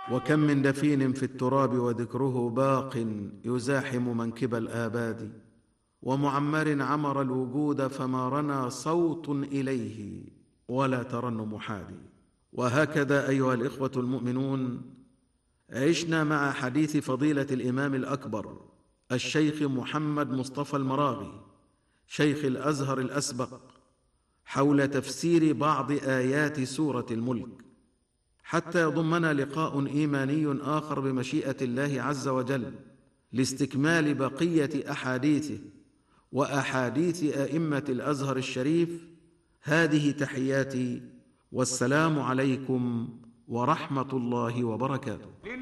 وكم من دفين في التراب وذكره باق يزاحم منكب الآباد، ومعمر عمر الوجود فما رنى صوت إليه ولا ترنم حادي. وهكذا أيها الإخوة المؤمنون عشنا مع حديث فضيلة الإمام الأكبر الشيخ محمد مصطفى المراغي شيخ الأزهر الأسبق حول تفسير بعض آيات سورة الملك، حتى يضمنا لقاء إيماني آخر بمشيئة الله عز وجل لاستكمال بقية أحاديثه وأحاديث أئمة الأزهر الشريف. هذه تحياتي، والسلام عليكم ورحمة الله وبركاته.